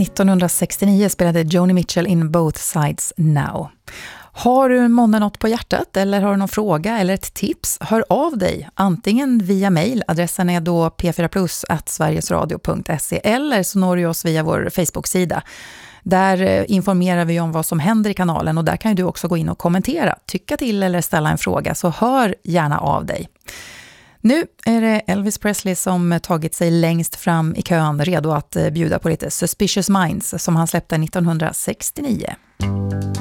1969 spelade Joni Mitchell in Both Sides Now. Har du månne något på hjärtat eller har du någon fråga eller ett tips? Hör av dig, antingen via mejl, adressen är då p4plus@sverigesradio.se, eller så når du oss via vår Facebook-sida. Där informerar vi om vad som händer i kanalen och där kan du också gå in och kommentera, tycka till eller ställa en fråga, så hör gärna av dig. Nu är det Elvis Presley som tagit sig längst fram i kön, redo att bjuda på lite Suspicious Minds som han släppte 1969.